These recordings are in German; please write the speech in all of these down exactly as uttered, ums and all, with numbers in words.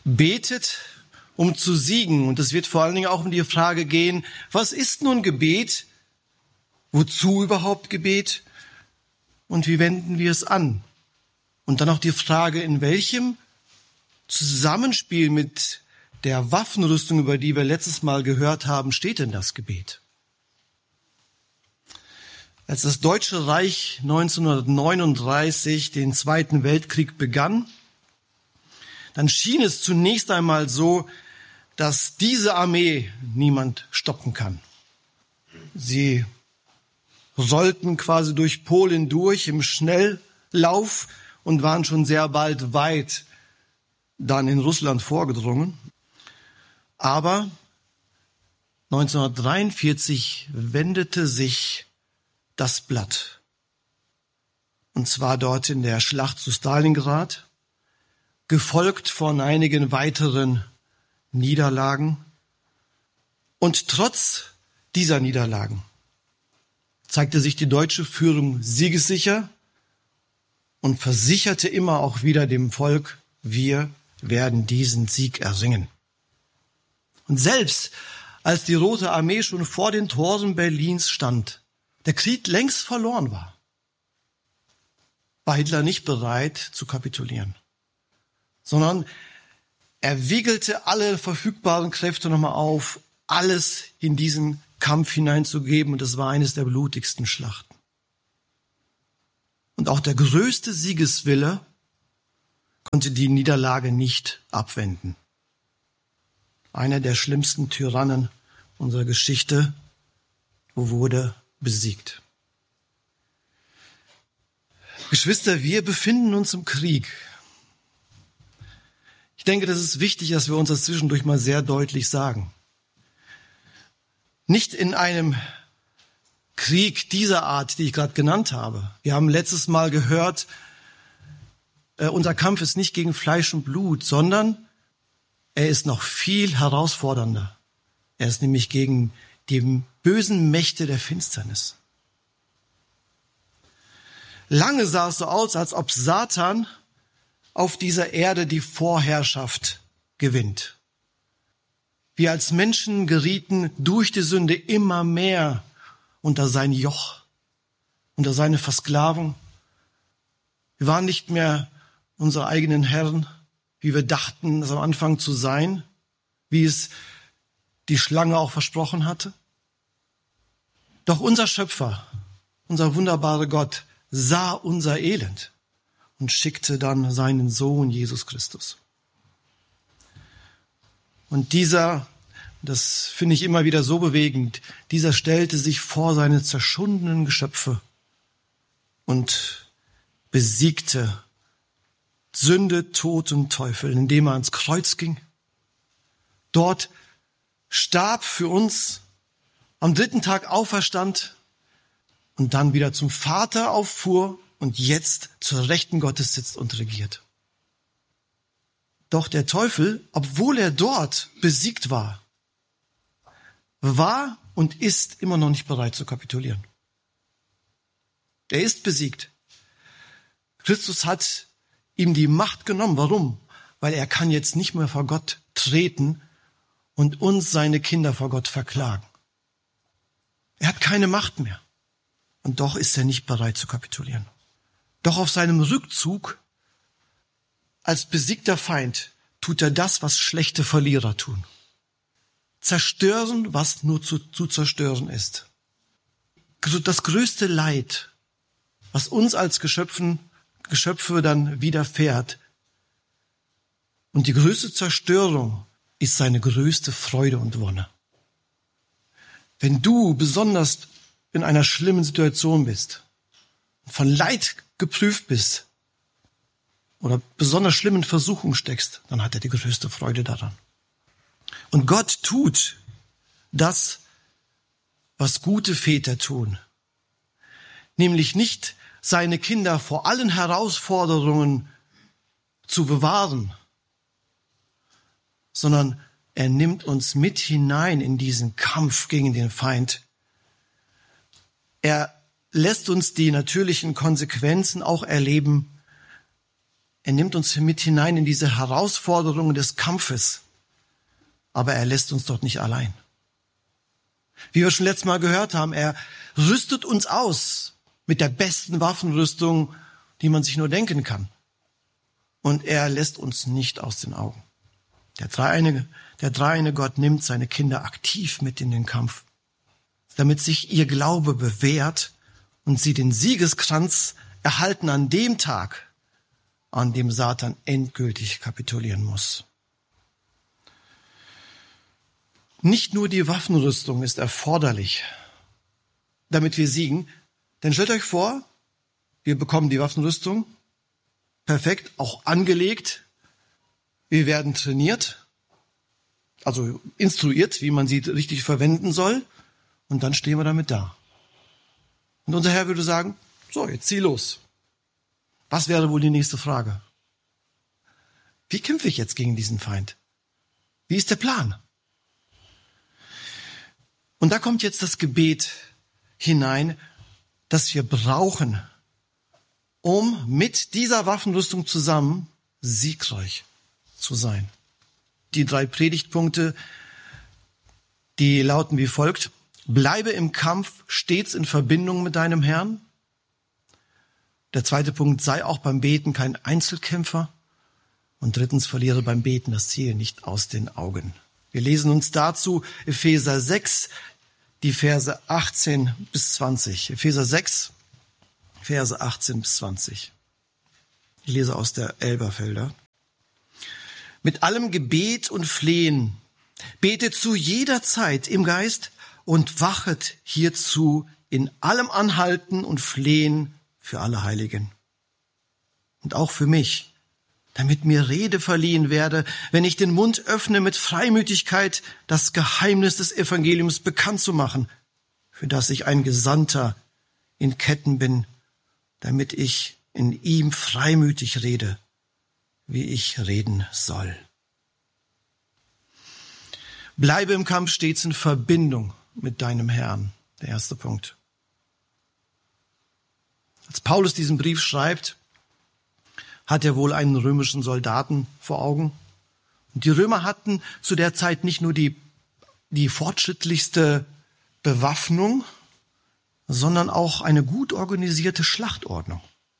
betet, um zu siegen. Und es wird vor allen Dingen auch um die Frage gehen, was ist nun Gebet? Wozu überhaupt Gebet? Und wie wenden wir es an? Und dann auch die Frage, in welchem Zusammenspiel mit der Waffenrüstung, über die wir letztes Mal gehört haben, steht denn das Gebet? Als das Deutsche Reich neunzehnhundertneununddreißig den Zweiten Weltkrieg begann, dann schien es zunächst einmal so, dass diese Armee niemand stoppen kann. Sie rollten quasi durch Polen durch im Schnelllauf und waren schon sehr bald weit dann in Russland vorgedrungen. Aber neunzehnhundertdreiundvierzig wendete sich das Blatt. Und zwar dort in der Schlacht zu Stalingrad, gefolgt von einigen weiteren Niederlagen. Und trotz dieser Niederlagen zeigte sich die deutsche Führung siegessicher und versicherte immer auch wieder dem Volk, wir werden diesen Sieg erringen. Und selbst als die Rote Armee schon vor den Toren Berlins stand, der Krieg längst verloren war, war Hitler nicht bereit zu kapitulieren, sondern er wiegelte alle verfügbaren Kräfte nochmal auf, alles in diesen Kampf hineinzugeben. Und das war eines der blutigsten Schlachten. Und auch der größte Siegeswille konnte die Niederlage nicht abwenden. Einer der schlimmsten Tyrannen unserer Geschichte wurde besiegt. Geschwister, wir befinden uns im Krieg. Ich denke, das ist wichtig, dass wir uns das zwischendurch mal sehr deutlich sagen. Nicht in einem Krieg dieser Art, die ich gerade genannt habe. Wir haben letztes Mal gehört, äh, unser Kampf ist nicht gegen Fleisch und Blut, sondern er ist noch viel herausfordernder. Er ist nämlich gegen die bösen Mächte der Finsternis. Lange sah es so aus, als ob Satan auf dieser Erde die Vorherrschaft gewinnt. Wir als Menschen gerieten durch die Sünde immer mehr unter sein Joch, unter seine Versklavung. Wir waren nicht mehr unsere eigenen Herren, wie wir dachten, es am Anfang zu sein, wie es die Schlange auch versprochen hatte. Doch unser Schöpfer, unser wunderbarer Gott, sah unser Elend und schickte dann seinen Sohn Jesus Christus. Und dieser, das finde ich immer wieder so bewegend, dieser stellte sich vor seine zerschundenen Geschöpfe und besiegte Sünde, Tod und Teufel, indem er ans Kreuz ging. Dort starb für uns, am dritten Tag auferstand und dann wieder zum Vater auffuhr und jetzt zur Rechten Gottes sitzt und regiert. Doch der Teufel, obwohl er dort besiegt war, war und ist immer noch nicht bereit zu kapitulieren. Er ist besiegt. Christus hat ihm die Macht genommen. Warum? Weil er kann jetzt nicht mehr vor Gott treten und uns, seine Kinder, vor Gott verklagen. Er hat keine Macht mehr. Und doch ist er nicht bereit zu kapitulieren. Doch auf seinem Rückzug als besiegter Feind tut er das, was schlechte Verlierer tun. Zerstören, was nur zu, zu zerstören ist. Das größte Leid, was uns als Geschöpfen, Geschöpfe dann widerfährt. Und die größte Zerstörung ist seine größte Freude und Wonne. Wenn du besonders in einer schlimmen Situation bist, von Leid geprüft bist oder besonders schlimmen Versuchungen steckst, dann hat er die größte Freude daran. Und Gott tut das, was gute Väter tun, nämlich nicht seine Kinder vor allen Herausforderungen zu bewahren, sondern er nimmt uns mit hinein in diesen Kampf gegen den Feind. Er lässt uns die natürlichen Konsequenzen auch erleben. er nimmt uns mit hinein in diese Herausforderungen des Kampfes. Aber er lässt uns dort nicht allein. Wie wir schon letztes Mal gehört haben, er rüstet uns aus mit der besten Waffenrüstung, die man sich nur denken kann. Und er lässt uns nicht aus den Augen. Der dreieinige, der dreieinige Gott nimmt seine Kinder aktiv mit in den Kampf, damit sich ihr Glaube bewährt und sie den Siegeskranz erhalten an dem Tag, an dem Satan endgültig kapitulieren muss. Nicht nur die Waffenrüstung ist erforderlich, damit wir siegen. Denn stellt euch vor, wir bekommen die Waffenrüstung, perfekt, auch angelegt. Wir werden trainiert, also instruiert, wie man sie richtig verwenden soll. Und dann stehen wir damit da. Und unser Herr würde sagen, so, jetzt zieh los. Was wäre wohl die nächste Frage? Wie kämpfe ich jetzt gegen diesen Feind? Wie ist der Plan? Und da kommt jetzt das Gebet hinein, das wir brauchen, um mit dieser Waffenrüstung zusammen siegreich zu sein. Die drei Predigtpunkte, die lauten wie folgt: Bleibe im Kampf stets in Verbindung mit deinem Herrn. Der zweite Punkt: Sei auch beim Beten kein Einzelkämpfer. Und drittens: Verliere beim Beten das Ziel nicht aus den Augen. Wir lesen uns dazu Epheser sechs, die Verse achtzehn bis zwanzig. Epheser sechs, Verse achtzehn bis zwanzig. Ich lese aus der Elberfelder. Mit allem Gebet und Flehen betet zu jeder Zeit im Geist und wachet hierzu in allem Anhalten und Flehen für alle Heiligen. Und auch für mich, damit mir Rede verliehen werde, wenn ich den Mund öffne, mit Freimütigkeit das Geheimnis des Evangeliums bekannt zu machen, für das ich ein Gesandter in Ketten bin, damit ich in ihm freimütig rede, wie ich reden soll. Bleibe im Kampf stets in Verbindung mit deinem Herrn. Der erste Punkt. Als Paulus diesen Brief schreibt, hat er wohl einen römischen Soldaten vor Augen. Und die Römer hatten zu der Zeit nicht nur die, die fortschrittlichste Bewaffnung, sondern auch eine gut organisierte Schlachtordnung.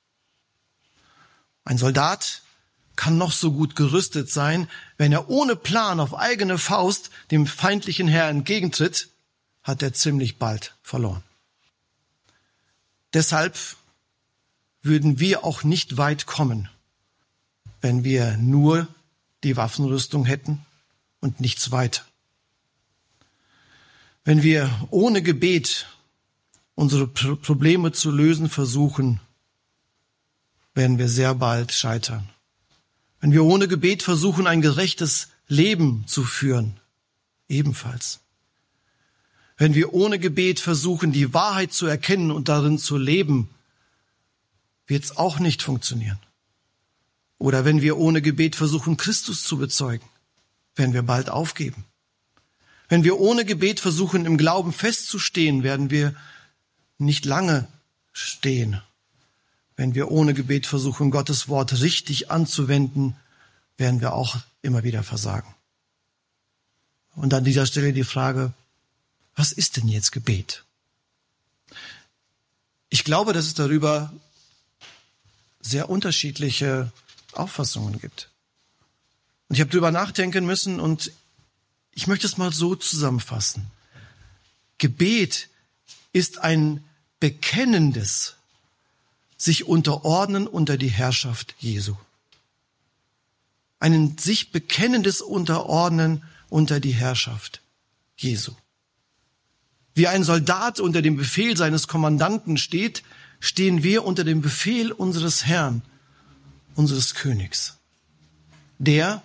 Ein Soldat kann noch so gut gerüstet sein, wenn er ohne Plan auf eigene Faust dem feindlichen Heer entgegentritt, hat er ziemlich bald verloren. Deshalb würden wir auch nicht weit kommen, wenn wir nur die Waffenrüstung hätten und nichts weiter. Wenn wir ohne Gebet unsere Probleme zu lösen versuchen, werden wir sehr bald scheitern. Wenn wir ohne Gebet versuchen, ein gerechtes Leben zu führen, ebenfalls. Wenn wir ohne Gebet versuchen, die Wahrheit zu erkennen und darin zu leben, wird es auch nicht funktionieren. Oder wenn wir ohne Gebet versuchen, Christus zu bezeugen, werden wir bald aufgeben. Wenn wir ohne Gebet versuchen, im Glauben festzustehen, werden wir nicht lange stehen. Wenn wir ohne Gebet versuchen, Gottes Wort richtig anzuwenden, werden wir auch immer wieder versagen. Und an dieser Stelle die Frage, was ist denn jetzt Gebet? Ich glaube, dass es darüber sehr unterschiedliche Auffassungen gibt. Und ich habe darüber nachdenken müssen und ich möchte es mal so zusammenfassen. Gebet ist ein bekennendes sich unterordnen unter die Herrschaft Jesu. Ein sich bekennendes Unterordnen unter die Herrschaft Jesu. Wie ein Soldat unter dem Befehl seines Kommandanten steht, stehen wir unter dem Befehl unseres Herrn, unseres Königs, der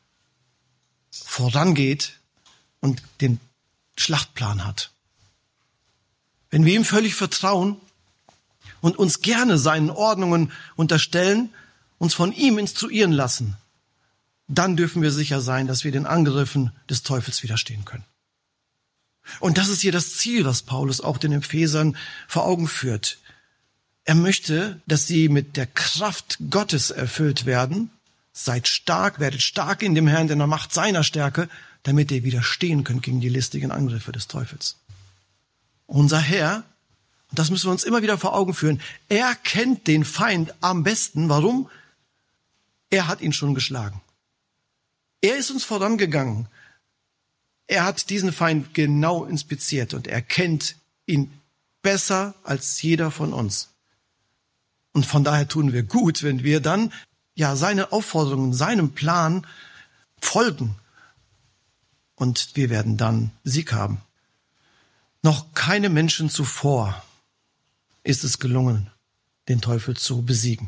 vorangeht und den Schlachtplan hat. Wenn wir ihm völlig vertrauen und uns gerne seinen Ordnungen unterstellen, uns von ihm instruieren lassen, dann dürfen wir sicher sein, dass wir den Angriffen des Teufels widerstehen können. Und das ist hier das Ziel, was Paulus auch den Ephesern vor Augen führt. Er möchte, dass sie mit der Kraft Gottes erfüllt werden. Seid stark, werdet stark in dem Herrn, in der Macht seiner Stärke, damit ihr widerstehen könnt gegen die listigen Angriffe des Teufels. Unser Herr, und das müssen wir uns immer wieder vor Augen führen, er kennt den Feind am besten. Warum? Er hat ihn schon geschlagen. Er ist uns vorangegangen. Er hat diesen Feind genau inspiziert und er kennt ihn besser als jeder von uns. Und von daher tun wir gut, wenn wir dann ja seine Aufforderungen, seinem Plan folgen. Und wir werden dann Sieg haben. Noch keinem Menschen zuvor ist es gelungen, den Teufel zu besiegen.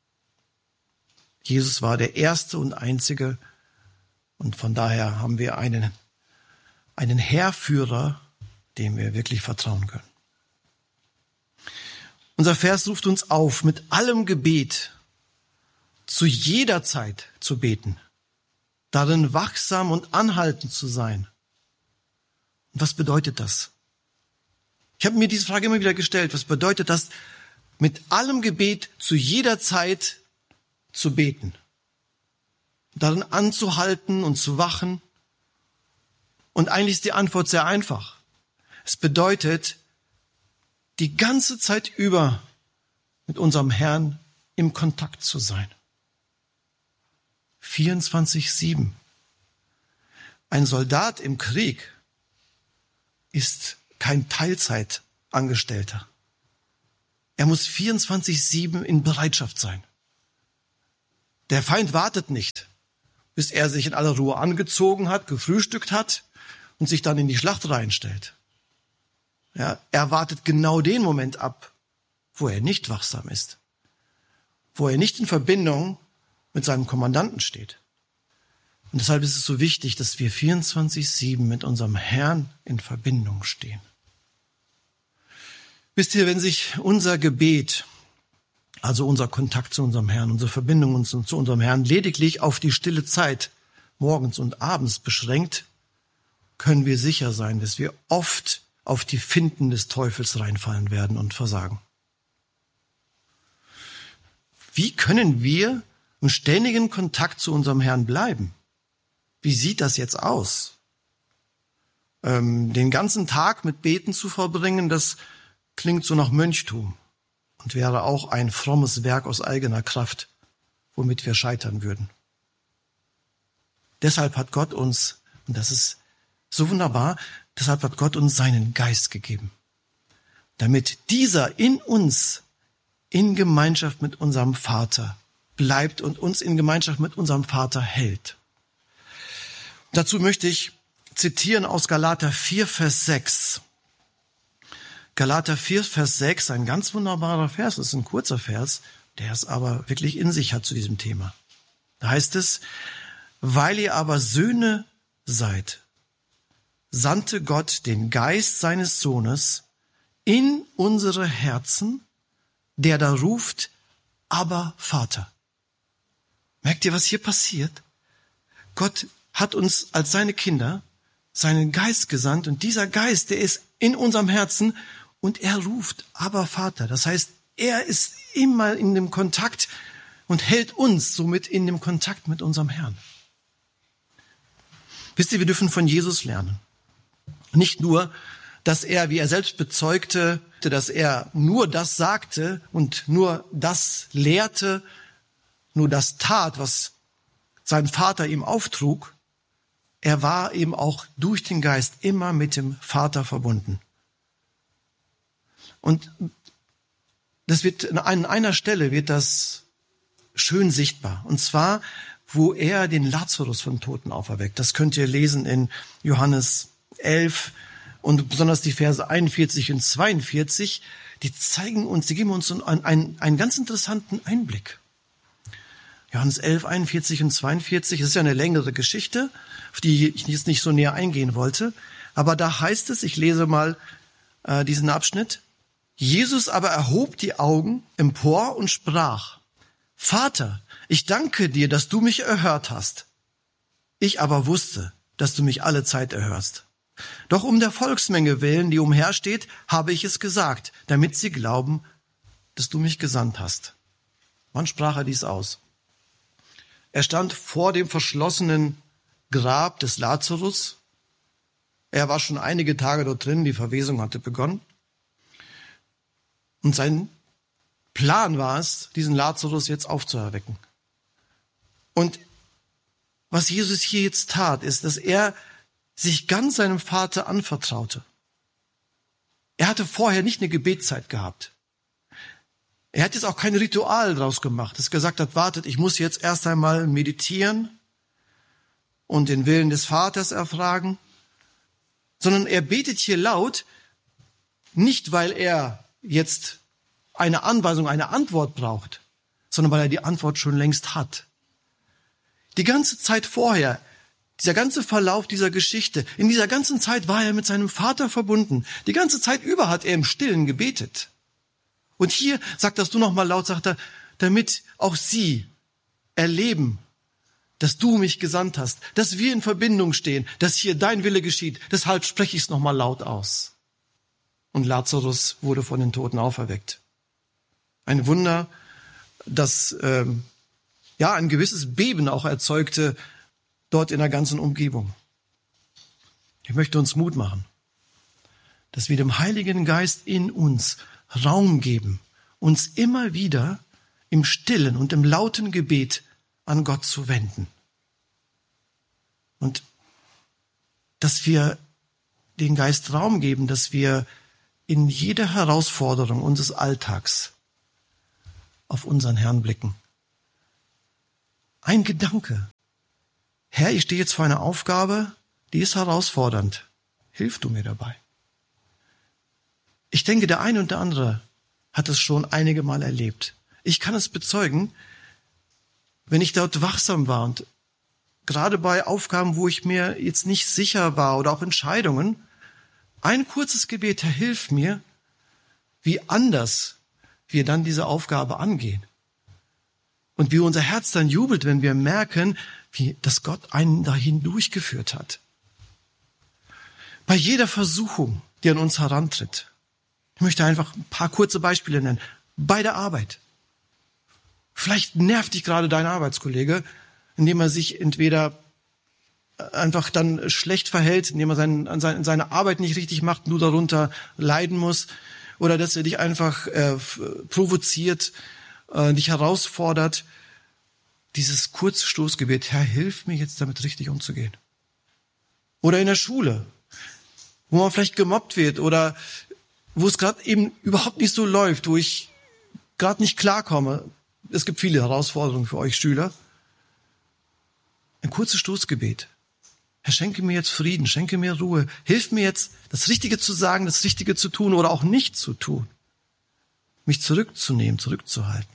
Jesus war der Erste und Einzige. Und von daher haben wir einen, einen Heerführer, dem wir wirklich vertrauen können. Unser Vers ruft uns auf, mit allem Gebet zu jeder Zeit zu beten, darin wachsam und anhaltend zu sein. Und was bedeutet das? Ich habe mir diese Frage immer wieder gestellt. Was bedeutet das, mit allem Gebet zu jeder Zeit zu beten? Darin anzuhalten und zu wachen? Und eigentlich ist die Antwort sehr einfach. Es bedeutet, die ganze Zeit über mit unserem Herrn im Kontakt zu sein. vierundzwanzig sieben. Ein Soldat im Krieg ist kein Teilzeitangestellter. Er muss vierundzwanzig sieben in Bereitschaft sein. Der Feind wartet nicht, bis er sich in aller Ruhe angezogen hat, gefrühstückt hat und sich dann in die Schlacht reinstellt. Ja, er wartet genau den Moment ab, wo er nicht wachsam ist, wo er nicht in Verbindung mit seinem Kommandanten steht. Und deshalb ist es so wichtig, dass wir vierundzwanzig sieben mit unserem Herrn in Verbindung stehen. Wisst ihr, wenn sich unser Gebet, also unser Kontakt zu unserem Herrn, unsere Verbindung zu unserem Herrn lediglich auf die stille Zeit morgens und abends beschränkt, können wir sicher sein, dass wir oft auf die Finten des Teufels reinfallen werden und versagen. Wie können wir im ständigen Kontakt zu unserem Herrn bleiben? Wie sieht das jetzt aus? Ähm, den ganzen Tag mit Beten zu verbringen, das klingt so nach Mönchtum und wäre auch ein frommes Werk aus eigener Kraft, womit wir scheitern würden. Deshalb hat Gott uns, und das ist so wunderbar, deshalb hat Gott uns seinen Geist gegeben, damit dieser in uns in Gemeinschaft mit unserem Vater bleibt und uns in Gemeinschaft mit unserem Vater hält. Dazu möchte ich zitieren aus Galater vier, Vers sechs. Galater vier, Vers sechs, ein ganz wunderbarer Vers, das ist ein kurzer Vers, der es aber wirklich in sich hat zu diesem Thema. Da heißt es, weil ihr aber Söhne seid, sandte Gott den Geist seines Sohnes in unsere Herzen, der da ruft, aber Vater. Merkt ihr, was hier passiert? Gott hat uns als seine Kinder seinen Geist gesandt und dieser Geist, der ist in unserem Herzen und er ruft, aber Vater. Das heißt, er ist immer in dem Kontakt und hält uns somit in dem Kontakt mit unserem Herrn. Wisst ihr, wir dürfen von Jesus lernen. Nicht nur, dass er, wie er selbst bezeugte, dass er nur das sagte und nur das lehrte, nur das tat, was sein Vater ihm auftrug. Er war eben auch durch den Geist immer mit dem Vater verbunden. Und das wird an einer Stelle wird das schön sichtbar. Und zwar, wo er den Lazarus von Toten auferweckt. Das könnt ihr lesen in Johannes elf und besonders die Verse einundvierzig und zweiundvierzig. Die zeigen uns, die geben uns einen, einen, einen ganz interessanten Einblick. Johannes elf, einundvierzig und zweiundvierzig, das ist ja eine längere Geschichte, auf die ich jetzt nicht so näher eingehen wollte. Aber da heißt es, ich lese mal äh, diesen Abschnitt. Jesus aber erhob die Augen empor und sprach, Vater, ich danke dir, dass du mich erhört hast. Ich aber wusste, dass du mich alle Zeit erhörst. Doch um der Volksmenge willen, die umhersteht, habe ich es gesagt, damit sie glauben, dass du mich gesandt hast. Wann sprach er dies aus? Er stand vor dem verschlossenen Grab des Lazarus. Er war schon einige Tage dort drin, die Verwesung hatte begonnen. Und sein Plan war es, diesen Lazarus jetzt aufzuerwecken. Und was Jesus hier jetzt tat, ist, dass er sich ganz seinem Vater anvertraute. Er hatte vorher nicht eine Gebetszeit gehabt. Er hat jetzt auch kein Ritual draus gemacht, das gesagt hat, wartet, ich muss jetzt erst einmal meditieren und den Willen des Vaters erfragen, sondern er betet hier laut, nicht weil er jetzt eine Anweisung, eine Antwort braucht, sondern weil er die Antwort schon längst hat. Die ganze Zeit vorher, dieser ganze Verlauf dieser Geschichte, in dieser ganzen Zeit war er mit seinem Vater verbunden. Die ganze Zeit über hat er im Stillen gebetet. Und hier sagt das du noch mal laut, sagt er, damit auch sie erleben, dass du mich gesandt hast, dass wir in Verbindung stehen, dass hier dein Wille geschieht. Deshalb spreche ich es noch mal laut aus. Und Lazarus wurde von den Toten auferweckt. Ein Wunder, das ähm, ja ein gewisses Beben auch erzeugte dort in der ganzen Umgebung. Ich möchte uns Mut machen, dass wir dem Heiligen Geist in uns Raum geben, uns immer wieder im stillen und im lauten Gebet an Gott zu wenden. Und dass wir den Geist Raum geben, dass wir in jeder Herausforderung unseres Alltags auf unseren Herrn blicken. Ein Gedanke. Herr, ich stehe jetzt vor einer Aufgabe, die ist herausfordernd. Hilf du mir dabei. Ich denke, der eine und der andere hat es schon einige Mal erlebt. Ich kann es bezeugen, wenn ich dort wachsam war und gerade bei Aufgaben, wo ich mir jetzt nicht sicher war oder auch Entscheidungen, ein kurzes Gebet, Herr, hilf mir, wie anders wir dann diese Aufgabe angehen. Und wie unser Herz dann jubelt, wenn wir merken, wie, dass Gott einen dahin durchgeführt hat. Bei jeder Versuchung, die an uns herantritt. Ich möchte einfach ein paar kurze Beispiele nennen. Bei der Arbeit. Vielleicht nervt dich gerade dein Arbeitskollege, indem er sich entweder einfach dann schlecht verhält, indem er seinen, seine, seine Arbeit nicht richtig macht, nur darunter leiden muss. Oder dass er dich einfach äh, provoziert, äh, dich herausfordert. Dieses kurze Stoßgebet, Herr, hilf mir jetzt damit richtig umzugehen. Oder in der Schule, wo man vielleicht gemobbt wird oder wo es gerade eben überhaupt nicht so läuft, wo ich gerade nicht klarkomme. Es gibt viele Herausforderungen für euch Schüler. Ein kurzes Stoßgebet. Herr, schenke mir jetzt Frieden, schenke mir Ruhe. Hilf mir jetzt, das Richtige zu sagen, das Richtige zu tun oder auch nicht zu tun. Mich zurückzunehmen, zurückzuhalten.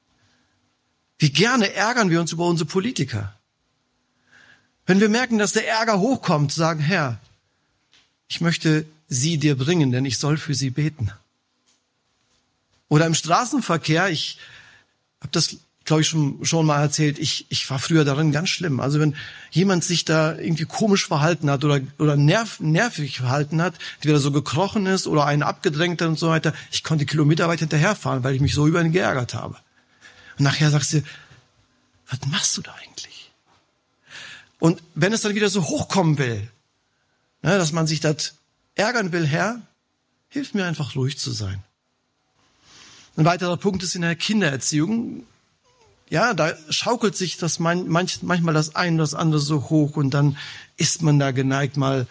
Wie gerne ärgern wir uns über unsere Politiker. Wenn wir merken, dass der Ärger hochkommt, sagen, Herr, ich möchte sie dir bringen, denn ich soll für sie beten. Oder im Straßenverkehr, ich habe das, glaube ich, schon, schon mal erzählt, ich, ich war früher darin ganz schlimm. Also wenn jemand sich da irgendwie komisch verhalten hat oder, oder nerv, nervig verhalten hat, entweder so gekrochen ist oder einen abgedrängt hat und so weiter, ich konnte kilometerweit hinterherfahren, weil ich mich so über ihn geärgert habe. Und nachher sagst du, was machst du da eigentlich? Und wenn es dann wieder so hochkommen will, ne, dass man sich das ärgern will, Herr, hilf mir einfach ruhig zu sein. Ein weiterer Punkt ist in der Kindererziehung. Ja, da schaukelt sich das man, manch, manchmal das eine oder das andere so hoch und dann ist man da geneigt, mal,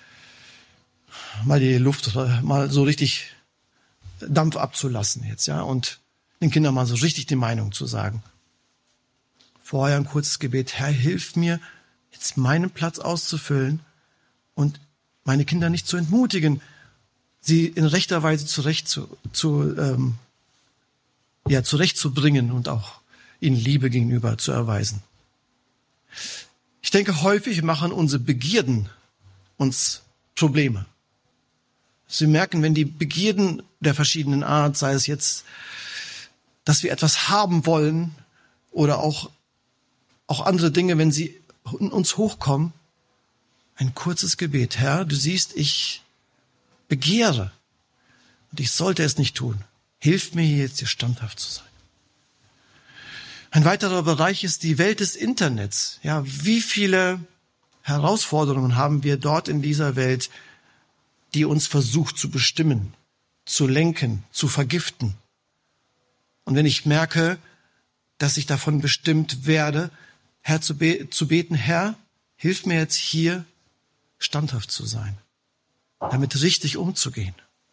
mal die Luft, mal so richtig Dampf abzulassen jetzt, ja, und den Kindern mal so richtig die Meinung zu sagen. Vorher ein kurzes Gebet, Herr, hilf mir, jetzt meinen Platz auszufüllen und meine Kinder nicht zu entmutigen, sie in rechter Weise zurecht zu, zu ähm, ja, zurechtzubringen und auch ihnen Liebe gegenüber zu erweisen. Ich denke, häufig machen unsere Begierden uns Probleme. Sie merken, wenn die Begierden der verschiedenen Art, sei es jetzt, dass wir etwas haben wollen oder auch, auch andere Dinge, wenn sie in uns hochkommen, ein kurzes Gebet. Herr, du siehst, ich begehre und ich sollte es nicht tun. Hilf mir hier jetzt hier standhaft zu sein. Ein weiterer Bereich ist die Welt des Internets. Ja, wie viele Herausforderungen haben wir dort in dieser Welt, die uns versucht zu bestimmen, zu lenken, zu vergiften. Und wenn ich merke, dass ich davon bestimmt werde, Herr zu, be- zu beten, Herr, hilf mir jetzt hier standhaft zu sein, damit richtig umzugehen.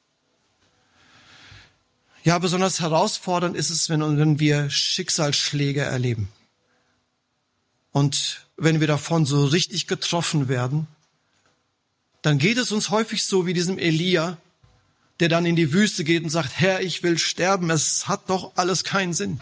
Ja, besonders herausfordernd ist es, wenn, wenn wir Schicksalsschläge erleben. Und wenn wir davon so richtig getroffen werden, dann geht es uns häufig so wie diesem Elia, der dann in die Wüste geht und sagt, Herr, ich will sterben, es hat doch alles keinen Sinn.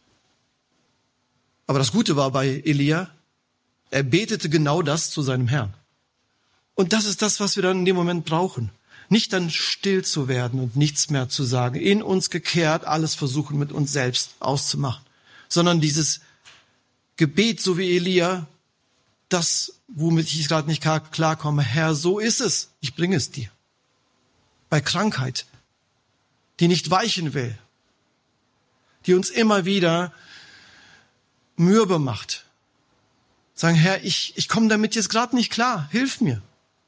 Aber das Gute war bei Elia, er betete genau das zu seinem Herrn. Und das ist das, was wir dann in dem Moment brauchen. Nicht dann still zu werden und nichts mehr zu sagen, in uns gekehrt, alles versuchen mit uns selbst auszumachen, sondern dieses Gebet, so wie Elia, das, womit ich gerade nicht klarkomme, Herr, so ist es, ich bringe es dir. Bei Krankheit, die nicht weichen will, die uns immer wieder mürbe macht. Sagen, Herr, ich, ich komme damit jetzt gerade nicht klar, hilf mir.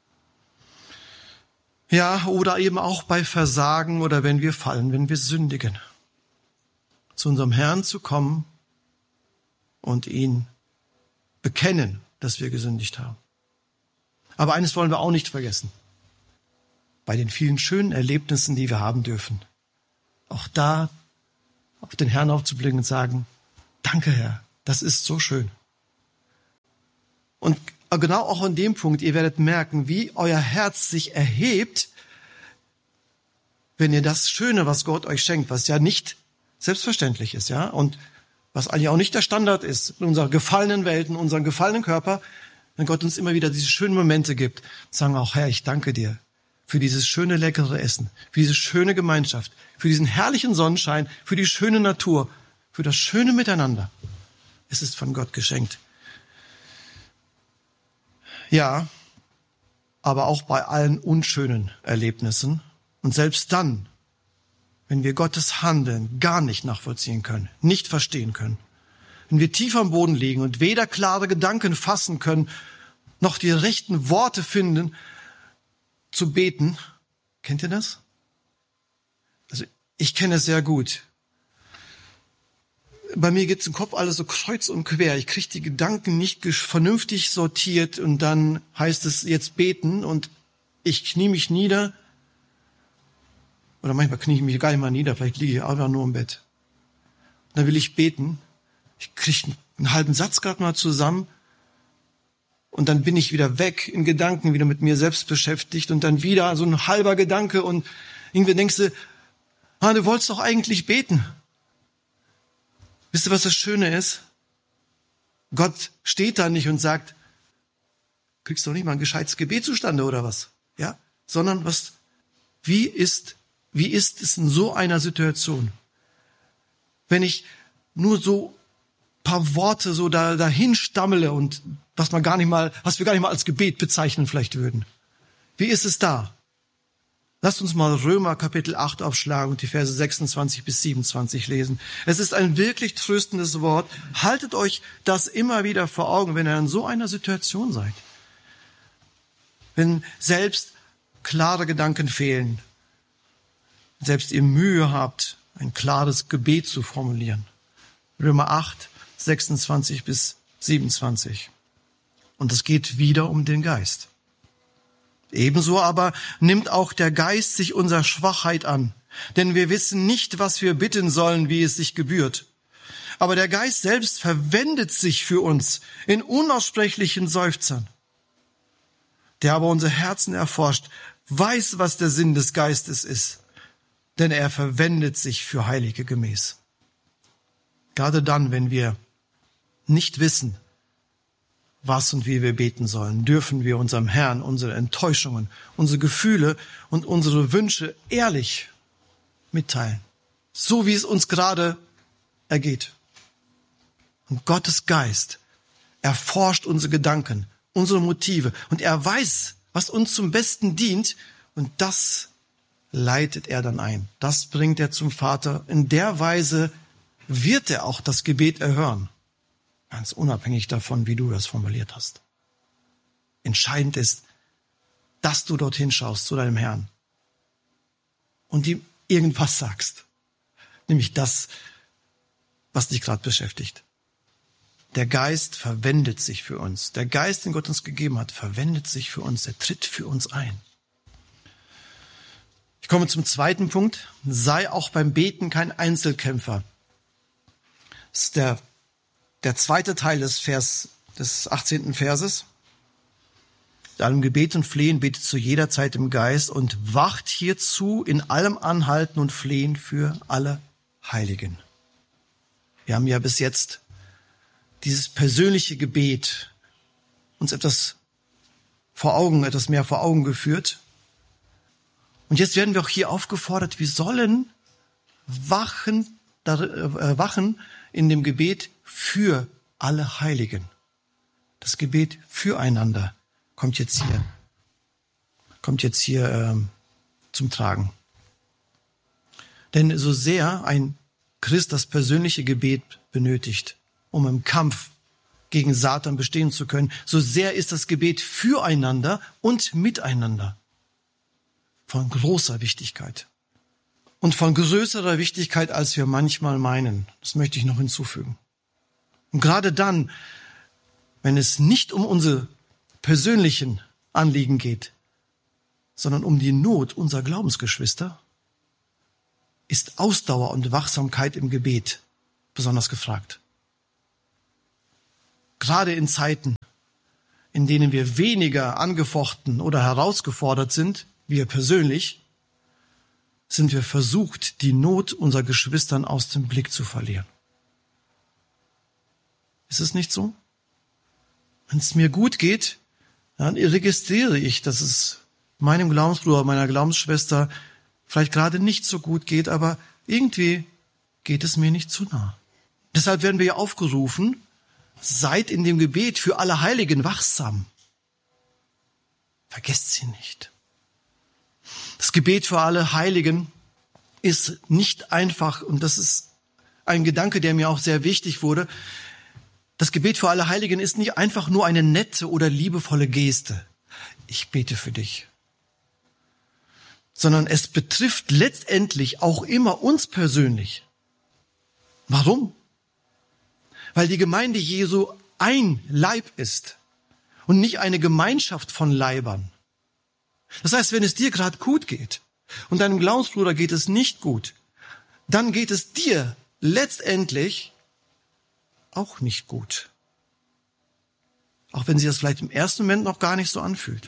Ja, oder eben auch bei Versagen oder wenn wir fallen, wenn wir sündigen. Zu unserem Herrn zu kommen und ihn bekennen, dass wir gesündigt haben. Aber eines wollen wir auch nicht vergessen. Bei den vielen schönen Erlebnissen, die wir haben dürfen. Auch da auf den Herrn aufzublicken und sagen, danke Herr, das ist so schön. Und genau auch an dem Punkt, ihr werdet merken, wie euer Herz sich erhebt, wenn ihr das Schöne, was Gott euch schenkt, was ja nicht selbstverständlich ist, ja, und was eigentlich auch nicht der Standard ist in unserer gefallenen Welt, in unserem gefallenen Körper, wenn Gott uns immer wieder diese schönen Momente gibt, sagen auch, Herr, ich danke dir für dieses schöne, leckere Essen, für diese schöne Gemeinschaft, für diesen herrlichen Sonnenschein, für die schöne Natur, für das schöne Miteinander. Es ist von Gott geschenkt. Ja, aber auch bei allen unschönen Erlebnissen und selbst dann, wenn wir Gottes Handeln gar nicht nachvollziehen können, nicht verstehen können, wenn wir tief am Boden liegen und weder klare Gedanken fassen können, noch die rechten Worte finden, zu beten. Kennt ihr das? Also ich kenne es sehr gut. Bei mir geht's im Kopf alles so kreuz und quer. Ich kriege die Gedanken nicht vernünftig sortiert und dann heißt es jetzt beten und ich knie mich nieder. Oder manchmal knie ich mich gar nicht mal nieder, vielleicht liege ich einfach nur im Bett. Und dann will ich beten. Ich kriege einen halben Satz gerade mal zusammen und dann bin ich wieder weg in Gedanken, wieder mit mir selbst beschäftigt und dann wieder so ein halber Gedanke und irgendwie denkst du, ah, du wolltest doch eigentlich beten. Wisst ihr, was das Schöne ist? Gott steht da nicht und sagt, kriegst doch nicht mal ein gescheites Gebet zustande oder was? Ja, sondern was, wie ist, wie ist es in so einer Situation? Wenn ich nur so paar Worte so da, dahin stammele und was man gar nicht mal, was wir gar nicht mal als Gebet bezeichnen vielleicht würden. Wie ist es da? Lasst uns mal Römer Kapitel acht aufschlagen und die Verse sechsundzwanzig bis siebenundzwanzig lesen. Es ist ein wirklich tröstendes Wort. Haltet euch das immer wieder vor Augen, wenn ihr in so einer Situation seid. Wenn selbst klare Gedanken fehlen, selbst ihr Mühe habt, ein klares Gebet zu formulieren. Römer acht, sechsundzwanzig bis siebenundzwanzig. Und es geht wieder um den Geist. Ebenso aber nimmt auch der Geist sich unserer Schwachheit an, denn wir wissen nicht, was wir bitten sollen, wie es sich gebührt. Aber der Geist selbst verwendet sich für uns in unaussprechlichen Seufzern. Der aber unsere Herzen erforscht, weiß, was der Sinn des Geistes ist, denn er verwendet sich für Heilige gemäß. Gerade dann, wenn wir nicht wissen, was und wie wir beten sollen, dürfen wir unserem Herrn unsere Enttäuschungen, unsere Gefühle und unsere Wünsche ehrlich mitteilen. So wie es uns gerade ergeht. Und Gottes Geist erforscht unsere Gedanken, unsere Motive und er weiß, was uns zum Besten dient und das leitet er dann ein. Das bringt er zum Vater. In der Weise wird er auch das Gebet erhören. Ganz unabhängig davon, wie du das formuliert hast. Entscheidend ist, dass du dorthin schaust zu deinem Herrn und ihm irgendwas sagst. Nämlich das, was dich gerade beschäftigt. Der Geist verwendet sich für uns. Der Geist, den Gott uns gegeben hat, verwendet sich für uns. Er tritt für uns ein. Ich komme zum zweiten Punkt. Sei auch beim Beten kein Einzelkämpfer. Das ist der, der zweite Teil des Vers, des achtzehnten Verses. In allem Gebet und Flehen betet zu jeder Zeit im Geist und wacht hierzu in allem Anhalten und Flehen für alle Heiligen. Wir haben ja bis jetzt dieses persönliche Gebet uns etwas vor Augen, etwas mehr vor Augen geführt. Und jetzt werden wir auch hier aufgefordert, wir sollen wachen, äh, wachen in dem Gebet für alle Heiligen. Das Gebet füreinander kommt jetzt hier, kommt jetzt hier ähm, zum Tragen. Denn so sehr ein Christ das persönliche Gebet benötigt, um im Kampf gegen Satan bestehen zu können, so sehr ist das Gebet füreinander und miteinander von großer Wichtigkeit und von größerer Wichtigkeit, als wir manchmal meinen. Das möchte ich noch hinzufügen. Und gerade dann, wenn es nicht um unsere persönlichen Anliegen geht, sondern um die Not unserer Glaubensgeschwister, ist Ausdauer und Wachsamkeit im Gebet besonders gefragt. Gerade in Zeiten, in denen wir weniger angefochten oder herausgefordert sind, wir persönlich, sind wir versucht, die Not unserer Geschwistern aus dem Blick zu verlieren. Ist es nicht so? Wenn es mir gut geht, dann registriere ich, dass es meinem Glaubensbruder, meiner Glaubensschwester vielleicht gerade nicht so gut geht, aber irgendwie geht es mir nicht zu nah. Deshalb werden wir ja aufgerufen, seid in dem Gebet für alle Heiligen wachsam. Vergesst sie nicht. Das Gebet für alle Heiligen ist nicht einfach, und das ist ein Gedanke, der mir auch sehr wichtig wurde. Das Gebet für alle Heiligen ist nicht einfach nur eine nette oder liebevolle Geste. Ich bete für dich. Sondern es betrifft letztendlich auch immer uns persönlich. Warum? Weil die Gemeinde Jesu ein Leib ist und nicht eine Gemeinschaft von Leibern. Das heißt, wenn es dir gerade gut geht und deinem Glaubensbruder geht es nicht gut, dann geht es dir letztendlich auch nicht gut. Auch wenn sich das vielleicht im ersten Moment noch gar nicht so anfühlt.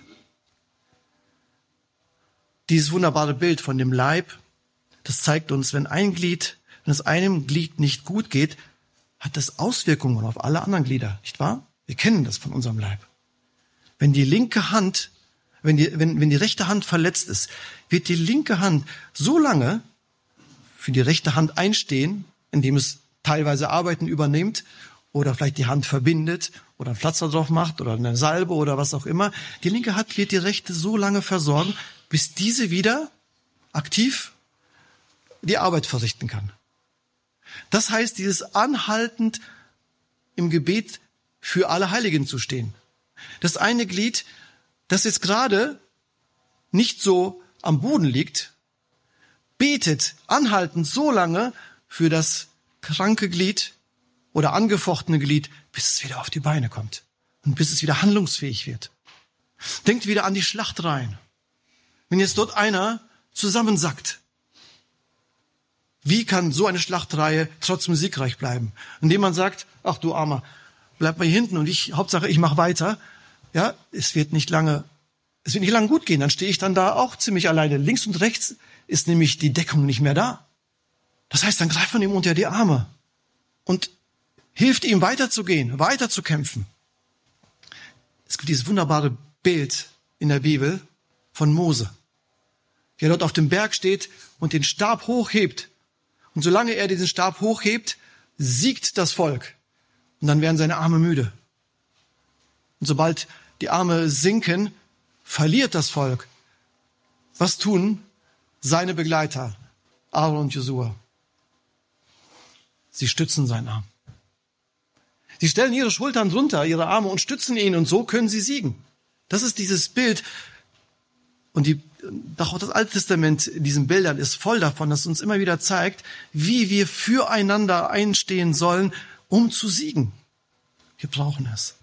Dieses wunderbare Bild von dem Leib, das zeigt uns, wenn ein Glied, wenn es einem Glied nicht gut geht, hat das Auswirkungen auf alle anderen Glieder, nicht wahr? Wir kennen das von unserem Leib. Wenn die linke Hand, wenn die, wenn, wenn die rechte Hand verletzt ist, wird die linke Hand so lange für die rechte Hand einstehen, indem es teilweise Arbeiten übernimmt oder vielleicht die Hand verbindet oder ein Pflaster drauf macht oder eine Salbe oder was auch immer. Die linke Hand wird die rechte so lange versorgen, bis diese wieder aktiv die Arbeit verrichten kann. Das heißt, dieses anhaltend im Gebet für alle Heiligen zu stehen. Das eine Glied, das jetzt gerade nicht so am Boden liegt, betet anhaltend so lange für das kranke Glied oder angefochtene Glied, bis es wieder auf die Beine kommt und bis es wieder handlungsfähig wird. Denkt wieder an die Schlachtreihen. Wenn jetzt dort einer zusammensackt, wie kann so eine Schlachtreihe trotzdem siegreich bleiben? Indem man sagt, ach du Armer, bleib mal hier hinten und ich, Hauptsache ich mache weiter. Ja, es wird nicht lange, es wird nicht lange gut gehen. Dann stehe ich dann da auch ziemlich alleine. Links und rechts ist nämlich die Deckung nicht mehr da. Das heißt, dann greift man ihm unter die Arme und hilft ihm weiterzugehen, weiterzukämpfen. Es gibt dieses wunderbare Bild in der Bibel von Mose, wie er dort auf dem Berg steht und den Stab hochhebt. Und solange er diesen Stab hochhebt, siegt das Volk. Und dann werden seine Arme müde. Und sobald die Arme sinken, verliert das Volk. Was tun seine Begleiter, Aaron und Josua. Sie stützen seinen Arm. Sie stellen ihre Schultern drunter, ihre Arme und stützen ihn und so können sie siegen. Das ist dieses Bild. Und die, auch das Alte Testament in diesen Bildern ist voll davon, dass es uns immer wieder zeigt, wie wir füreinander einstehen sollen, um zu siegen. Wir brauchen es.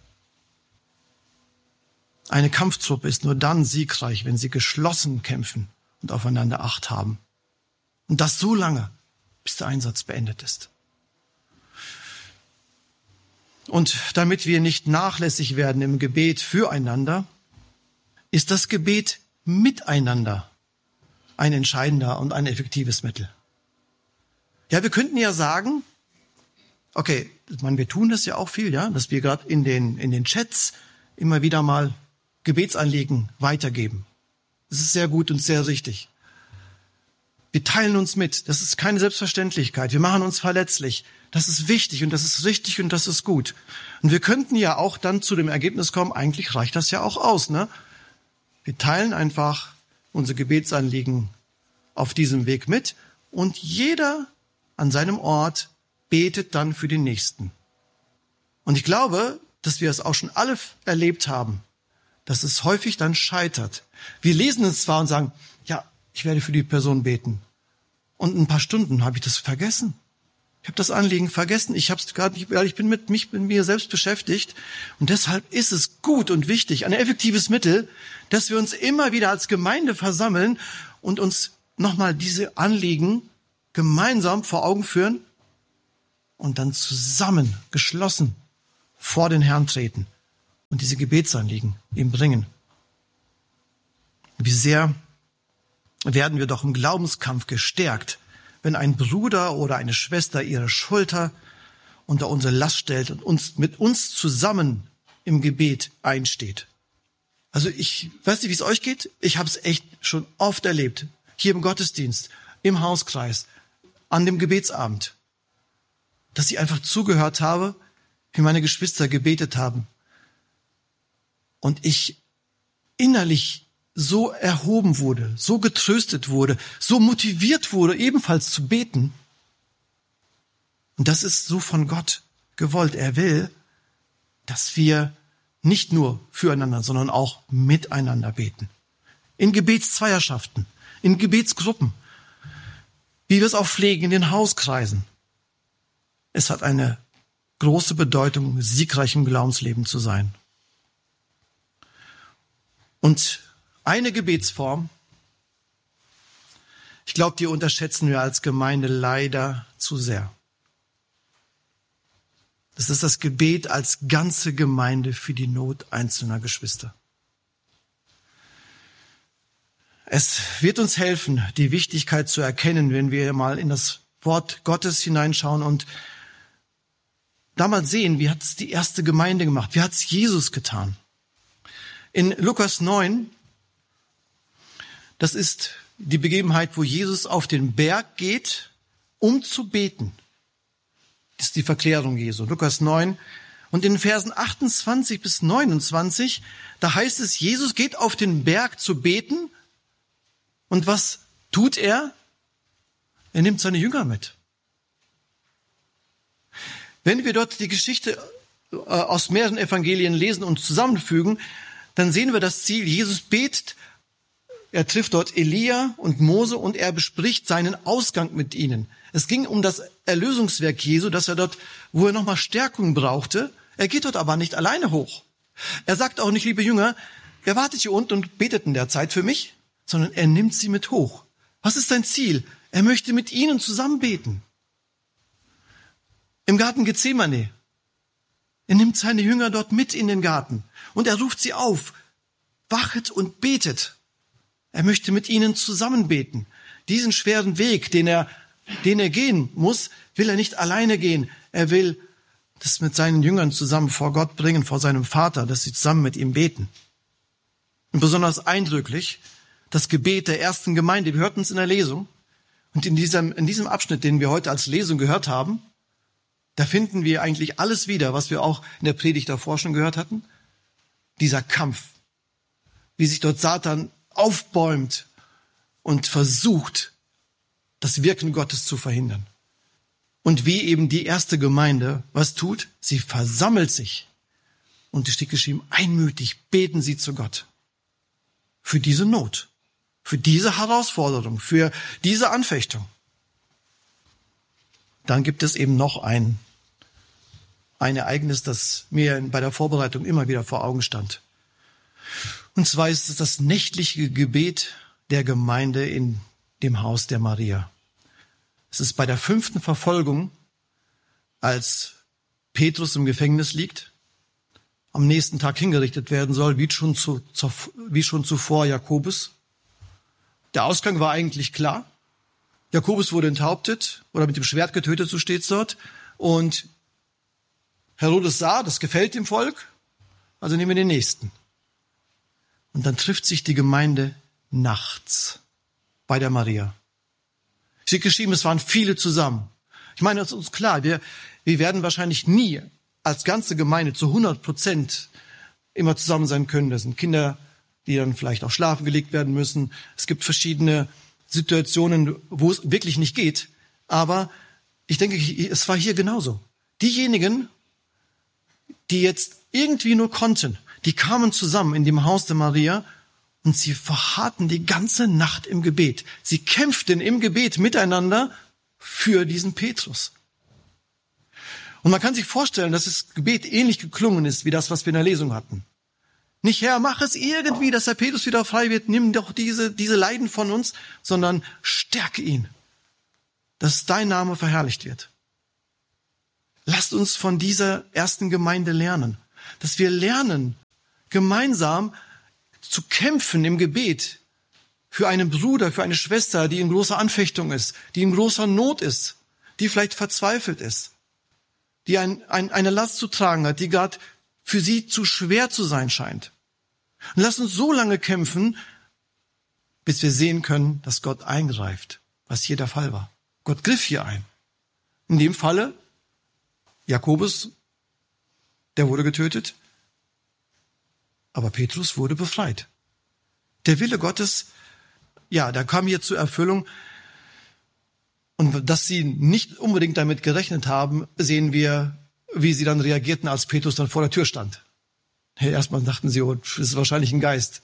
Eine Kampftruppe ist nur dann siegreich, wenn sie geschlossen kämpfen und aufeinander Acht haben. Und das so lange, bis der Einsatz beendet ist. Und damit wir nicht nachlässig werden im Gebet füreinander, ist das Gebet miteinander ein entscheidender und ein effektives Mittel. Ja, wir könnten ja sagen, okay, ich meine, wir tun das ja auch viel, ja, dass wir gerade in den, in den Chats immer wieder mal Gebetsanliegen weitergeben. Das ist sehr gut und sehr richtig. Wir teilen uns mit. Das ist keine Selbstverständlichkeit. Wir machen uns verletzlich. Das ist wichtig und das ist richtig und das ist gut. Und wir könnten ja auch dann zu dem Ergebnis kommen, eigentlich reicht das ja auch aus, ne? Wir teilen einfach unsere Gebetsanliegen auf diesem Weg mit und jeder an seinem Ort betet dann für den Nächsten. Und ich glaube, dass wir es auch schon alle erlebt haben, dass es häufig dann scheitert. Wir lesen es zwar und sagen, ja, ich werde für die Person beten. Und in ein paar Stunden habe ich das vergessen. Ich habe das Anliegen vergessen. Ich habe es gerade nicht, ich bin mit mich, mit mir selbst beschäftigt. Und deshalb ist es gut und wichtig, ein effektives Mittel, dass wir uns immer wieder als Gemeinde versammeln und uns nochmal diese Anliegen gemeinsam vor Augen führen und dann zusammen, geschlossen vor den Herrn treten und diese Gebetsanliegen ihm bringen. Wie sehr werden wir doch im Glaubenskampf gestärkt, wenn ein Bruder oder eine Schwester ihre Schulter unter unsere Last stellt und uns mit uns zusammen im Gebet einsteht. Also ich weiß nicht, wie es euch geht. Ich habe es echt schon oft erlebt. Hier im Gottesdienst, im Hauskreis, an dem Gebetsabend, dass ich einfach zugehört habe, wie meine Geschwister gebetet haben. Und ich innerlich so erhoben wurde, so getröstet wurde, so motiviert wurde, ebenfalls zu beten. Und das ist so von Gott gewollt. Er will, dass wir nicht nur füreinander, sondern auch miteinander beten. In Gebetszweierschaften, in Gebetsgruppen, wie wir es auch pflegen in den Hauskreisen. Es hat eine große Bedeutung, siegreich im Glaubensleben zu sein. Und eine Gebetsform, ich glaube, die unterschätzen wir als Gemeinde leider zu sehr. Das ist das Gebet als ganze Gemeinde für die Not einzelner Geschwister. Es wird uns helfen, die Wichtigkeit zu erkennen, wenn wir mal in das Wort Gottes hineinschauen und da mal sehen, wie hat es die erste Gemeinde gemacht, wie hat es Jesus getan. In Lukas neun, das ist die Begebenheit, wo Jesus auf den Berg geht, um zu beten. Das ist die Verklärung Jesu. Lukas neun. Und in den Versen achtundzwanzig bis neunundzwanzig, da heißt es, Jesus geht auf den Berg zu beten. Und was tut er? Er nimmt seine Jünger mit. Wenn wir dort die Geschichte aus mehreren Evangelien lesen und zusammenfügen, dann sehen wir das Ziel. Jesus betet, er trifft dort Elia und Mose und er bespricht seinen Ausgang mit ihnen. Es ging um das Erlösungswerk Jesu, dass er dort, wo er nochmal Stärkung brauchte. Er geht dort aber nicht alleine hoch. Er sagt auch nicht, liebe Jünger, ihr wartet hier unten und betet in der Zeit für mich, sondern er nimmt sie mit hoch. Was ist sein Ziel? Er möchte mit ihnen zusammen beten. Im Garten Gethsemane. Er nimmt seine Jünger dort mit in den Garten und er ruft sie auf, wachet und betet. Er möchte mit ihnen zusammen beten. Diesen schweren Weg, den er, den er gehen muss, will er nicht alleine gehen. Er will das mit seinen Jüngern zusammen vor Gott bringen, vor seinem Vater, dass sie zusammen mit ihm beten. Und besonders eindrücklich das Gebet der ersten Gemeinde. Wir hörten es in der Lesung. Und in diesem, in diesem Abschnitt, den wir heute als Lesung gehört haben, da finden wir eigentlich alles wieder, was wir auch in der Predigt davor schon gehört hatten. Dieser Kampf, wie sich dort Satan aufbäumt und versucht, das Wirken Gottes zu verhindern. Und wie eben die erste Gemeinde was tut, sie versammelt sich. Und es steht geschrieben, einmütig beten sie zu Gott. Für diese Not, für diese Herausforderung, für diese Anfechtung. Dann gibt es eben noch ein, ein Ereignis, das mir bei der Vorbereitung immer wieder vor Augen stand. Und zwar ist es das nächtliche Gebet der Gemeinde in dem Haus der Maria. Es ist bei der fünften Verfolgung, als Petrus im Gefängnis liegt, am nächsten Tag hingerichtet werden soll, wie schon, zu, zu, wie schon zuvor Jakobus. Der Ausgang war eigentlich klar. Jakobus wurde enthauptet oder mit dem Schwert getötet, so steht's dort. Und Herodes sah, das gefällt dem Volk, also nehmen wir den nächsten. Und dann trifft sich die Gemeinde nachts bei der Maria. Es steht geschrieben, es waren viele zusammen. Ich meine, es ist uns klar, wir, wir werden wahrscheinlich nie als ganze Gemeinde zu hundert Prozent immer zusammen sein können. Das sind Kinder, die dann vielleicht auch schlafen gelegt werden müssen. Es gibt verschiedene Situationen, wo es wirklich nicht geht. Aber ich denke, es war hier genauso. Diejenigen, die jetzt irgendwie nur konnten, die kamen zusammen in dem Haus der Maria und sie verharrten die ganze Nacht im Gebet. Sie kämpften im Gebet miteinander für diesen Petrus. Und man kann sich vorstellen, dass das Gebet ähnlich geklungen ist wie das, was wir in der Lesung hatten. Nicht, Herr, mach es irgendwie, dass der Petrus wieder frei wird, nimm doch diese, diese Leiden von uns, sondern stärke ihn, dass dein Name verherrlicht wird. Lasst uns von dieser ersten Gemeinde lernen, dass wir lernen, gemeinsam zu kämpfen im Gebet für einen Bruder, für eine Schwester, die in großer Anfechtung ist, die in großer Not ist, die vielleicht verzweifelt ist, die ein, ein, eine Last zu tragen hat, die gerade für sie zu schwer zu sein scheint. Und lasst uns so lange kämpfen, bis wir sehen können, dass Gott eingreift, was hier der Fall war. Gott griff hier ein. In dem Falle Jakobus, der wurde getötet, aber Petrus wurde befreit. Der Wille Gottes, ja, der kam hier zur Erfüllung. Und dass sie nicht unbedingt damit gerechnet haben, sehen wir, wie sie dann reagierten, als Petrus dann vor der Tür stand. Erstmal dachten sie, oh, das ist wahrscheinlich ein Geist.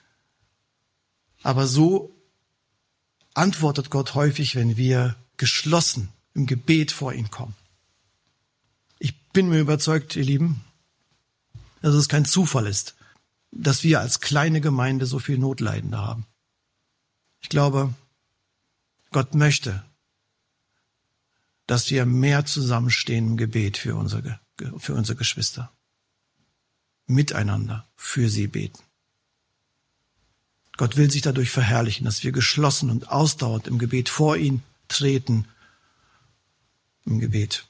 Aber so antwortet Gott häufig, wenn wir geschlossen im Gebet vor ihn kommen. Ich bin mir überzeugt, ihr Lieben, dass es kein Zufall ist, dass wir als kleine Gemeinde so viel Notleidende haben. Ich glaube, Gott möchte, dass wir mehr zusammenstehen im Gebet für unsere, für unsere Geschwister. Miteinander für sie beten. Gott will sich dadurch verherrlichen, dass wir geschlossen und ausdauernd im Gebet vor ihn treten, im Gebet.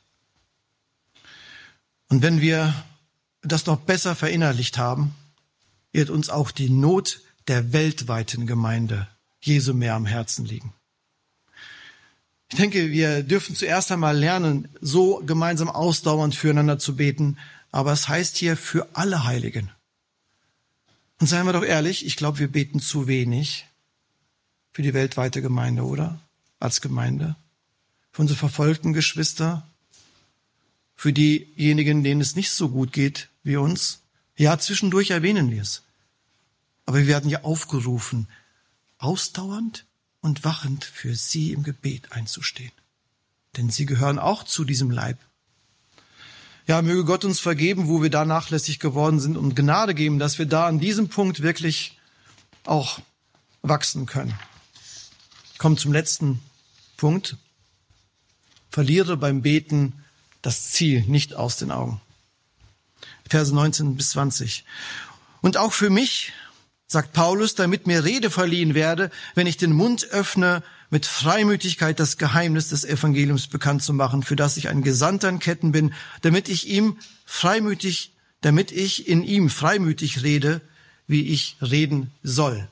Und wenn wir das noch besser verinnerlicht haben, wird uns auch die Not der weltweiten Gemeinde Jesu mehr am Herzen liegen. Ich denke, wir dürfen zuerst einmal lernen, so gemeinsam ausdauernd füreinander zu beten, aber es heißt hier für alle Heiligen. Und seien wir doch ehrlich, ich glaube, wir beten zu wenig für die weltweite Gemeinde, oder? Als Gemeinde. Für unsere verfolgten Geschwister, für diejenigen, denen es nicht so gut geht wie uns. Ja, zwischendurch erwähnen wir es. Aber wir werden ja aufgerufen, ausdauernd und wachend für sie im Gebet einzustehen. Denn sie gehören auch zu diesem Leib. Ja, möge Gott uns vergeben, wo wir da nachlässig geworden sind und Gnade geben, dass wir da an diesem Punkt wirklich auch wachsen können. Ich komme zum letzten Punkt. Verliere beim Beten das Ziel nicht aus den Augen. Verse neunzehn bis zwanzig. Und auch für mich, sagt Paulus, damit mir Rede verliehen werde, wenn ich den Mund öffne, mit Freimütigkeit das Geheimnis des Evangeliums bekannt zu machen, für das ich ein Gesandter in Ketten bin, damit ich ihm freimütig, damit ich in ihm freimütig rede, wie ich reden soll.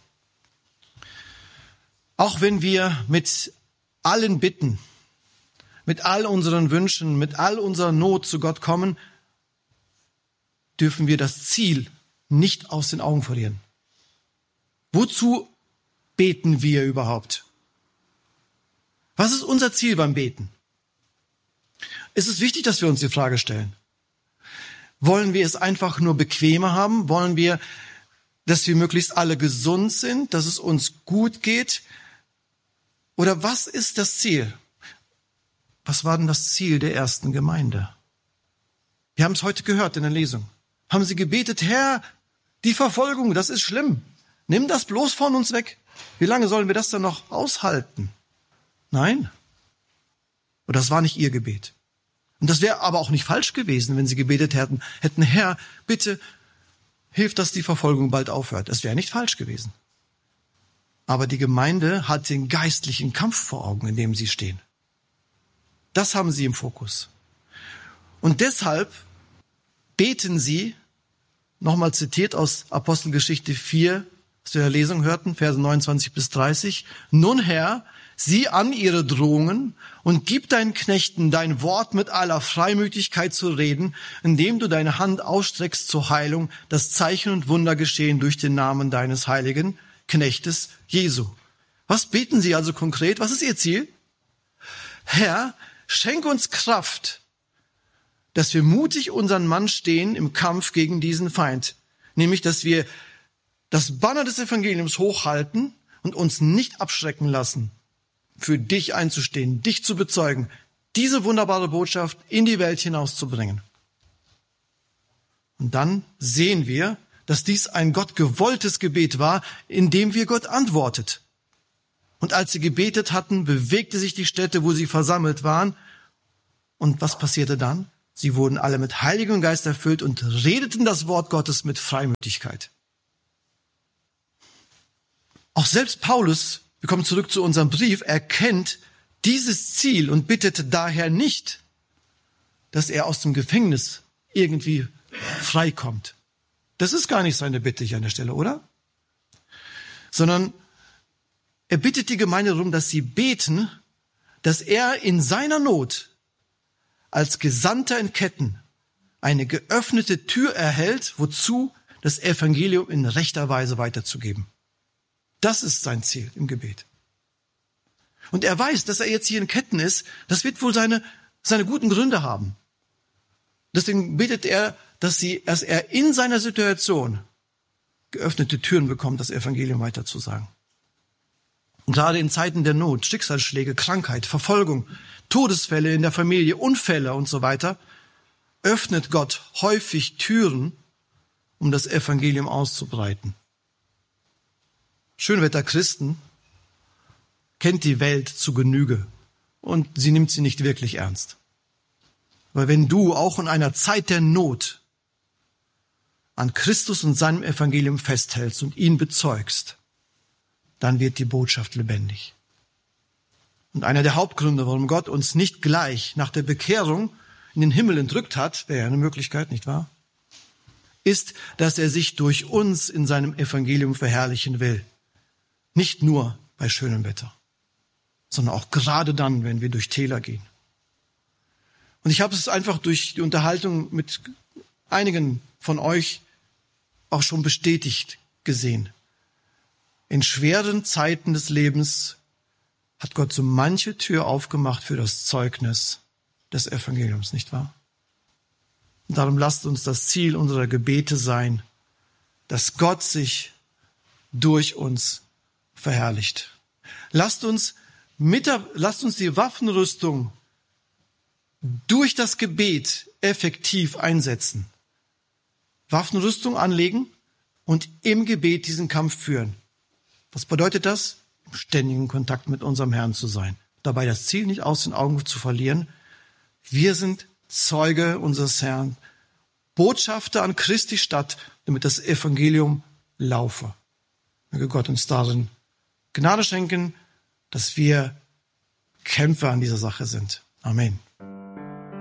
Auch wenn wir mit allen Bitten, mit all unseren Wünschen, mit all unserer Not zu Gott kommen, dürfen wir das Ziel nicht aus den Augen verlieren. Wozu beten wir überhaupt? Was ist unser Ziel beim Beten? Es ist wichtig, dass wir uns die Frage stellen. Wollen wir es einfach nur bequemer haben? Wollen wir, dass wir möglichst alle gesund sind, dass es uns gut geht? Oder was ist das Ziel? Was war denn das Ziel der ersten Gemeinde? Wir haben es heute gehört in der Lesung. Haben sie gebetet, Herr, die Verfolgung, das ist schlimm. Nimm das bloß von uns weg. Wie lange sollen wir das dann noch aushalten? Nein. Und das war nicht ihr Gebet. Und das wäre aber auch nicht falsch gewesen, wenn sie gebetet hätten, hätten, Herr, bitte hilf, dass die Verfolgung bald aufhört. Das wäre nicht falsch gewesen. Aber die Gemeinde hat den geistlichen Kampf vor Augen, in dem sie stehen. Das haben sie im Fokus. Und deshalb beten sie, nochmal zitiert aus Apostelgeschichte vier, was wir in der Lesung hörten, Verse neunundzwanzig bis dreißig, nun Herr, sieh an ihre Drohungen und gib deinen Knechten dein Wort mit aller Freimütigkeit zu reden, indem du deine Hand ausstreckst zur Heilung, dass Zeichen und Wunder geschehen durch den Namen deines heiligen Knechtes Jesu. Was beten sie also konkret? Was ist ihr Ziel? Herr, schenk uns Kraft, dass wir mutig unseren Mann stehen im Kampf gegen diesen Feind. Nämlich, dass wir das Banner des Evangeliums hochhalten und uns nicht abschrecken lassen, für dich einzustehen, dich zu bezeugen, diese wunderbare Botschaft in die Welt hinauszubringen. Und dann sehen wir, dass dies ein Gott gewolltes Gebet war, in dem wir Gott antwortet. Und als sie gebetet hatten, bewegte sich die Stätte, wo sie versammelt waren. Und was passierte dann? Sie wurden alle mit Heiligem Geist erfüllt und redeten das Wort Gottes mit Freimütigkeit. Auch selbst Paulus, wir kommen zurück zu unserem Brief, erkennt dieses Ziel und bittet daher nicht, dass er aus dem Gefängnis irgendwie freikommt. Das ist gar nicht seine Bitte hier an der Stelle, oder? Sondern er bittet die Gemeinde darum, dass sie beten, dass er in seiner Not als Gesandter in Ketten eine geöffnete Tür erhält, wozu das Evangelium in rechter Weise weiterzugeben. Das ist sein Ziel im Gebet. Und er weiß, dass er jetzt hier in Ketten ist, das wird wohl seine, seine guten Gründe haben. Deswegen betet er, dass, sie, dass er in seiner Situation geöffnete Türen bekommt, das Evangelium weiterzusagen. Und gerade in Zeiten der Not, Schicksalsschläge, Krankheit, Verfolgung, Todesfälle in der Familie, Unfälle und so weiter, öffnet Gott häufig Türen, um das Evangelium auszubreiten. Schönwetter-Christen kennt die Welt zu Genüge und sie nimmt sie nicht wirklich ernst. Weil wenn du auch in einer Zeit der Not an Christus und seinem Evangelium festhältst und ihn bezeugst, dann wird die Botschaft lebendig. Und einer der Hauptgründe, warum Gott uns nicht gleich nach der Bekehrung in den Himmel entrückt hat, wäre ja eine Möglichkeit, nicht wahr? Ist, dass er sich durch uns in seinem Evangelium verherrlichen will. Nicht nur bei schönem Wetter, sondern auch gerade dann, wenn wir durch Täler gehen. Und ich habe es einfach durch die Unterhaltung mit einigen von euch auch schon bestätigt gesehen. In schweren Zeiten des Lebens hat Gott so manche Tür aufgemacht für das Zeugnis des Evangeliums, nicht wahr? Und darum lasst uns das Ziel unserer Gebete sein, dass Gott sich durch uns verherrlicht. Lasst uns mit der, lasst uns die Waffenrüstung durch das Gebet effektiv einsetzen. Waffenrüstung anlegen und im Gebet diesen Kampf führen. Was bedeutet das? Im ständigen Kontakt mit unserem Herrn zu sein. Dabei das Ziel nicht aus den Augen zu verlieren. Wir sind Zeuge unseres Herrn, Botschafter an Christi Stadt, damit das Evangelium laufe. Möge Gott uns darin Gnade schenken, dass wir Kämpfer an dieser Sache sind. Amen.